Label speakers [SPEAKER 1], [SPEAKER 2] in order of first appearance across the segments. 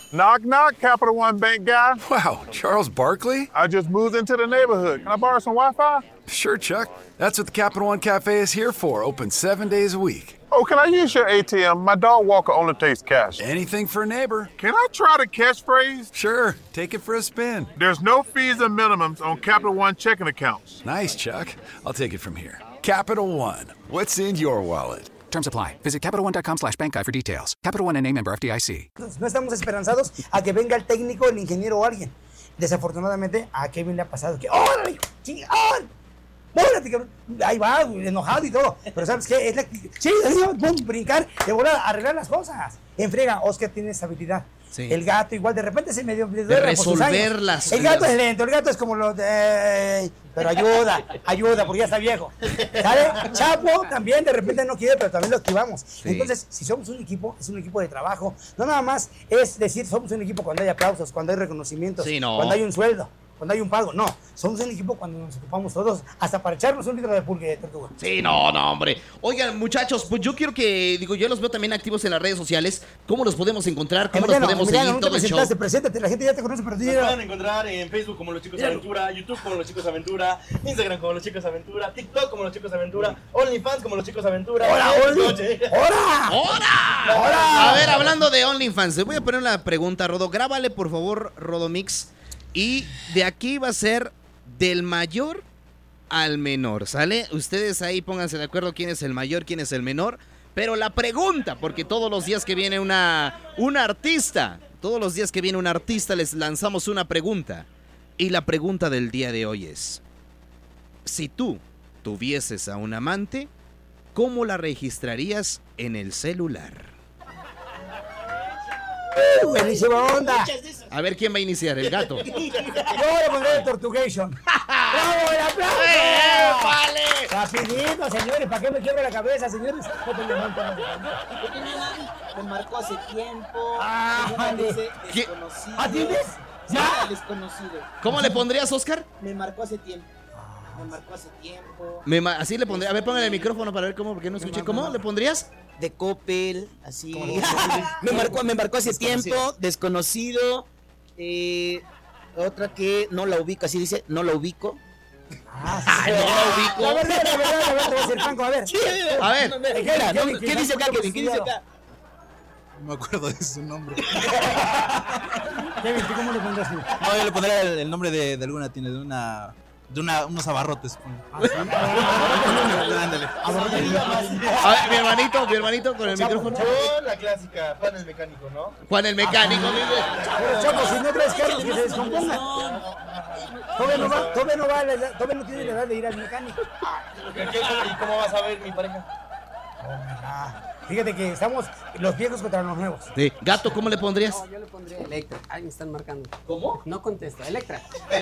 [SPEAKER 1] Knock, knock, Capital One Bank guy.
[SPEAKER 2] Wow, Charles Barkley?
[SPEAKER 1] I just moved into the neighborhood. Can I borrow some Wi-Fi?
[SPEAKER 2] Sure, Chuck. That's what the Capital One Cafe is here for, open 7 days a week.
[SPEAKER 1] Oh, can I use your ATM? My dog Walker only takes cash.
[SPEAKER 2] Anything for a neighbor.
[SPEAKER 1] Can I try the catchphrase?
[SPEAKER 2] Sure, take it for a spin.
[SPEAKER 1] There's no fees or minimums on Capital One checking accounts.
[SPEAKER 2] Nice, Chuck. I'll take it from here. Capital One. What's in your wallet?
[SPEAKER 3] Terms apply. Visit CapitalOne.com/bankguy for details. Capital One and a member FDIC.
[SPEAKER 4] No estamos esperanzados a que venga el técnico, el ingeniero o alguien. Desafortunadamente, a Kevin le ha pasado que ¡órale! ¡Chingón! ¡Mórate, cabrón! Ahí va, enojado y todo. Pero ¿sabes qué? Sí, pum, brincar, de volar, arreglar las cosas. En friega, Oscar tiene esa habilidad.
[SPEAKER 5] Sí.
[SPEAKER 4] El gato igual de repente se medio
[SPEAKER 5] de resolver las...
[SPEAKER 4] El gato es lento, el gato es como lo de... Pero ayuda, porque ya está viejo. ¿Sale? Chapo también de repente no quiere, pero también lo activamos. Sí. Entonces, si somos un equipo, es un equipo de trabajo. No nada más es decir, somos un equipo cuando hay aplausos, cuando hay reconocimientos,
[SPEAKER 5] sí, no.
[SPEAKER 4] cuando hay un sueldo, cuando hay un pago. No, somos un equipo cuando nos ocupamos todos, hasta para echarnos un litro de pulque de tortuga.
[SPEAKER 5] Sí, no, hombre. Oigan, muchachos, pues yo quiero que, yo los veo también activos en las redes sociales. ¿Cómo los podemos encontrar? ¿Cómo los podemos seguir?
[SPEAKER 4] No
[SPEAKER 5] todo el show.
[SPEAKER 4] Preséntate, la gente ya te conoce, pero
[SPEAKER 6] nos pueden encontrar en Facebook como Los Chicos Aventura, YouTube como Los Chicos Aventura, Instagram como Los Chicos Aventura, TikTok como Los Chicos Aventura, OnlyFans como Los Chicos Aventura.
[SPEAKER 4] ¡Hora!
[SPEAKER 5] A ver, hablando de OnlyFans, le voy a poner una pregunta, Rodo. Grábale, por favor, Rodomix. Y de aquí va a ser del mayor al menor, ¿sale? Ustedes ahí pónganse de acuerdo quién es el mayor, quién es el menor. Pero la pregunta, porque todos los días que viene una artista, les lanzamos una pregunta. Y la pregunta del día de hoy es: si tú tuvieses a un amante, ¿cómo la registrarías en el celular?
[SPEAKER 4] Buenísima onda.
[SPEAKER 5] A ver, ¿quién va a iniciar? ¿El gato?
[SPEAKER 4] Yo voy a poner el Tortugation. ¡Bravo, el aplauso!
[SPEAKER 5] ¡Vale!
[SPEAKER 4] Rapidito, señores, ¿para qué me quiebro la cabeza, señores?
[SPEAKER 7] Me marcó hace tiempo.
[SPEAKER 4] Desconocido. ¿Atiendes?
[SPEAKER 7] ¿Ya? Desconocido.
[SPEAKER 5] ¿Cómo le pondrías, Oscar?
[SPEAKER 7] Me marcó hace tiempo.
[SPEAKER 5] Así le pondría. A ver, póngale el micrófono para ver cómo, porque no escuché. ¿Cómo le pondrías?
[SPEAKER 7] De Coppel, así. me marcó hace tiempo, desconocido. Otra que no la ubico, así dice, no la ubico.
[SPEAKER 5] No la ubico.
[SPEAKER 4] La verdad, te voy a ser franco, a ver.
[SPEAKER 5] A ver.
[SPEAKER 7] ¿Qué dice acá, Kevin? ¿Qué dice acá?
[SPEAKER 8] No me acuerdo de su nombre.
[SPEAKER 4] Kevin, ¿cómo le pondrás tú?
[SPEAKER 8] No, yo le pondría el nombre de alguna tienda, de unos abarrotes.
[SPEAKER 6] Ándale.
[SPEAKER 5] A ver, mi hermanito con el micrófono.
[SPEAKER 6] Yo, la clásica, Juan el Mecánico, ¿no?
[SPEAKER 5] Juan el Mecánico.
[SPEAKER 4] Pero Chapo, si no traes carros que se descompongan. Todavía no tiene la edad de ir al mecánico.
[SPEAKER 6] ¿Y cómo vas a ver mi pareja?
[SPEAKER 4] Fíjate que estamos los viejos contra los nuevos.
[SPEAKER 5] Sí. Gato, ¿cómo le pondrías?
[SPEAKER 7] No, yo le pondría Electra. Ay, me están marcando.
[SPEAKER 6] ¿Cómo?
[SPEAKER 7] No contesta, Electra.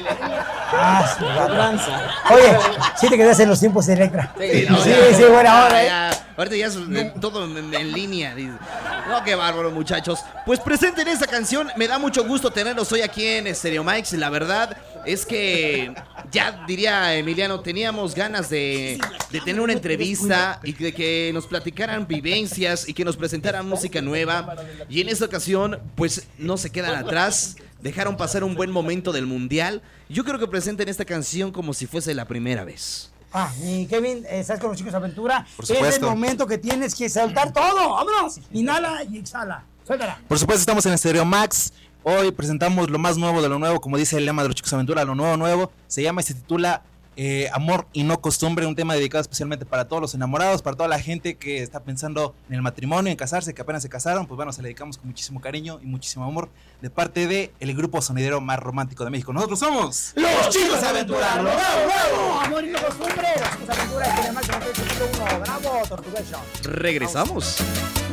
[SPEAKER 4] Oye, sí te quedas en los tiempos de Electra.
[SPEAKER 5] Sí,
[SPEAKER 4] buena hora,
[SPEAKER 5] ahorita ya es todo en línea. No, qué bárbaro, muchachos. Pues presenten esta canción. Me da mucho gusto tenerlos hoy aquí en Stereo Mix. La verdad es que, ya diría Emiliano, teníamos ganas de tener una entrevista y de que nos platicaran vivencias y que nos presentaran música nueva. Y en esta ocasión, pues no se quedan atrás. Dejaron pasar un buen momento del Mundial. Yo creo que presenten esta canción como si fuese la primera vez.
[SPEAKER 4] Y Kevin, estás con Los Chicos Aventura.
[SPEAKER 8] Por supuesto.
[SPEAKER 4] Es el momento que tienes que soltar todo. ¡Vámonos! Inhala y exhala. Suéltala.
[SPEAKER 8] Por supuesto, estamos en Stereo Max. Hoy presentamos lo más nuevo de lo nuevo, como dice el lema de Los Chicos Aventura, lo nuevo. Se llama y se titula Amor y no costumbre, un tema dedicado especialmente para todos los enamorados, para toda la gente que está pensando en el matrimonio, en casarse, que apenas se casaron. Pues bueno, se le dedicamos con muchísimo cariño y muchísimo amor de parte de el grupo sonidero más romántico de México. Nosotros somos
[SPEAKER 4] Los Chicos Aventura, lo nuevo. Amor y no costumbre, Los Chicos Aventura, tiene más 1. Bravo, Tortugation.
[SPEAKER 5] Regresamos.